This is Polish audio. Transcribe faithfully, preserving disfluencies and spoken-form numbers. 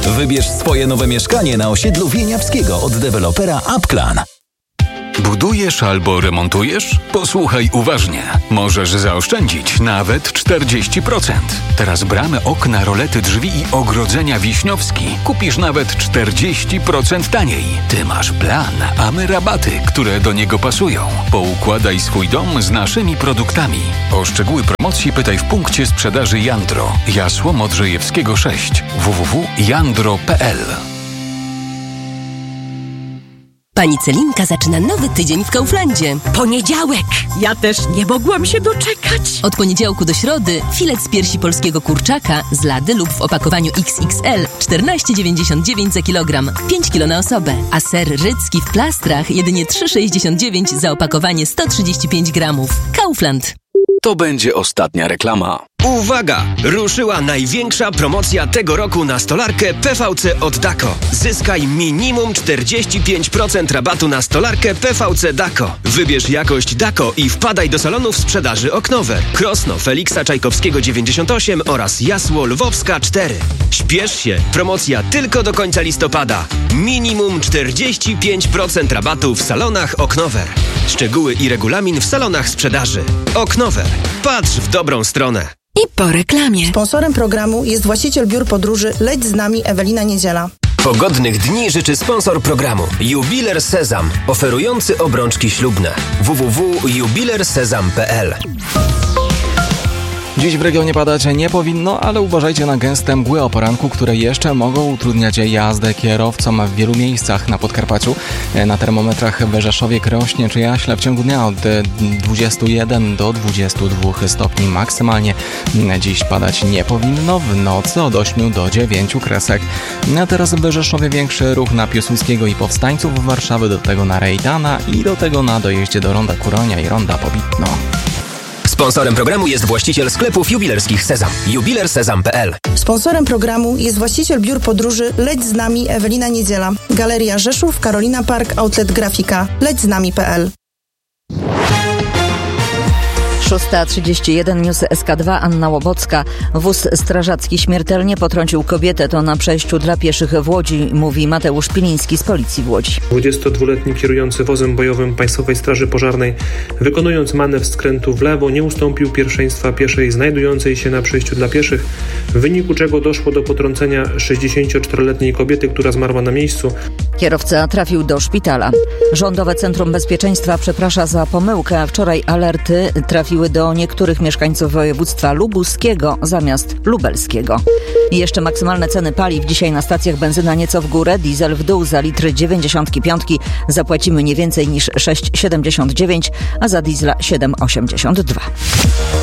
Wybierz swoje nowe mieszkanie na osiedlu Wieniawskiego od dewelopera Applan. Budujesz albo remontujesz? Posłuchaj uważnie. Możesz zaoszczędzić nawet czterdzieści procent. Teraz bramy, okna, rolety, drzwi i ogrodzenia Wiśniowski kupisz nawet czterdzieści procent taniej. Ty masz plan, a my rabaty, które do niego pasują. Poukładaj swój dom z naszymi produktami. O szczegóły promocji pytaj w punkcie sprzedaży Jandro. Jasło Modrzejewskiego sześć. w w w kropka jandro kropka p l. Pani Celinka zaczyna nowy tydzień w Kauflandzie. Poniedziałek! Ja też nie mogłam się doczekać. Od poniedziałku do środy filet z piersi polskiego kurczaka z lady lub w opakowaniu iks iks el czternaście dziewięćdziesiąt dziewięć za kilogram, pięć kilo na osobę. A ser rydzki w plastrach jedynie trzy sześćdziesiąt dziewięć za opakowanie sto trzydzieści pięć gramów. Kaufland. To będzie ostatnia reklama. Uwaga! Ruszyła największa promocja tego roku na stolarkę P V C od Dako. Zyskaj minimum czterdzieści pięć procent rabatu na stolarkę P V C Dako. Wybierz jakość Dako i wpadaj do salonów sprzedaży Oknower, Krosno, Feliksa Czajkowskiego dziewięćdziesiąt osiem oraz Jasło Lwowska cztery. Śpiesz się! Promocja tylko do końca listopada. Minimum czterdzieści pięć procent rabatu w salonach Oknower. Szczegóły i regulamin w salonach sprzedaży. Oknower. Patrz w dobrą stronę. I po reklamie. Sponsorem programu jest właściciel biur podróży Leć z nami Ewelina Niedziela. Pogodnych dni życzy sponsor programu Jubiler Sezam, oferujący obrączki ślubne. w w w kropka jubiler sezam kropka p l. Dziś w regionie padać nie powinno, ale uważajcie na gęste mgły o poranku, które jeszcze mogą utrudniać jazdę kierowcom w wielu miejscach na Podkarpaciu. Na termometrach w Rzeszowie, Krośnie czy Jaśle w ciągu dnia od dwudziestu jeden do dwudziestu dwóch stopni maksymalnie. Dziś padać nie powinno, w nocy od ośmiu do dziewięciu kresek. A teraz w Rzeszowie większy ruch na Piłsudskiego i Powstańców, w Warszawy do tego na Rejdana i do tego na dojeździe do Ronda Kuronia i Ronda Pobitno. Sponsorem programu jest właściciel sklepów jubilerskich Sezam. jubiler sezam kropka p l. Sponsorem programu jest właściciel biur podróży Leć z nami Ewelina Niedziela. Galeria Rzeszów, Karolina Park, Outlet Grafika. leć z nami kropka p l. szósta trzydzieści jeden, News S K dwa, Anna Łobocka. Wóz strażacki śmiertelnie potrącił kobietę, to na przejściu dla pieszych w Łodzi, mówi Mateusz Piliński z Policji w Łodzi. dwudziestodwuletni kierujący wozem bojowym Państwowej Straży Pożarnej, wykonując manewr skrętu w lewo, nie ustąpił pierwszeństwa pieszej znajdującej się na przejściu dla pieszych, w wyniku czego doszło do potrącenia sześćdziesięcioczteroletniej kobiety, która zmarła na miejscu. Kierowca trafił do szpitala. Rządowe Centrum Bezpieczeństwa przeprasza za pomyłkę. Wczoraj alerty trafiły do niektórych mieszkańców województwa lubuskiego zamiast lubelskiego. I jeszcze maksymalne ceny paliw dzisiaj na stacjach: benzyna nieco w górę, diesel w dół. Za litr dziewięćdziesiątki piątki zapłacimy nie więcej niż sześć siedemdziesiąt dziewięć, a za diesla siedem osiemdziesiąt dwa.